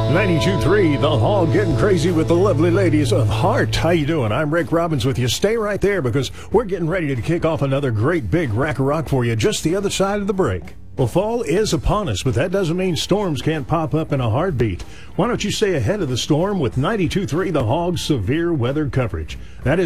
92.3 The Hog, getting crazy with the lovely ladies of Heart. How you doing? I'm Rick Robbins with you. Stay right there because we're getting ready to kick off another great big rack of rock for you just the other side of the break. Well, fall is upon us, but that doesn't mean storms can't pop up in a heartbeat. Why don't you stay ahead of the storm with 92.3 The Hog's severe weather coverage? That is